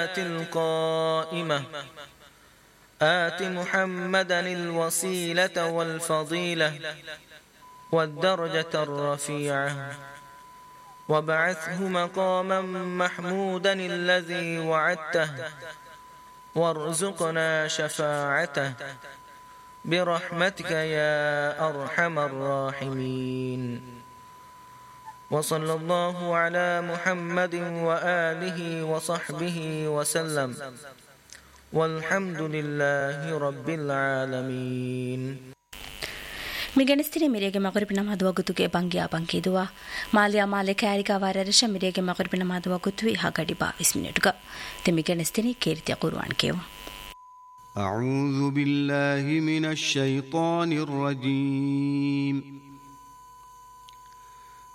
القائمة آت محمدا الوسيلة والفضيلة والدرجة الرفيعة وابعثه مقاما محمودا الذي وعدته وارزقنا شفاعته برحمتك يا أرحم الراحمين. وصلى الله على محمد وآله وصحبه وسلم والحمد لله رب العالمين. ಮಿಗಣಿಸ್ತಿರಿ ಮಿರಿಯಗೆ ಮಗರಿಬಿನ ಮದುವಗುತ್ತುಗೆ ಬಂಗಿಯಾ ಬಂಕಿದುವ ಮಾಲಿಯಾ ಮಾಲೆ ಕ್ಯಾರಿಕಾ ವಾರರಶ ಮಿರಿಯಗೆ ಮಗರಿಬಿನ ಮದುವಗುತ್ತುವಿ ಹಾಗಡಿ 22 ಮಿನಿಟ್ಗ ತಿಮಿಗಣಿಸ್ತಿನಿ ಕೇರಿತಿಯ ಕುರ್ಆನ್ ಕೇವ ಅಊಜು ಬಿಲ್ಲಾಹಿ ಮಿನಶ್ ಶೈತಾನಿರ್ ರಜೀಮ್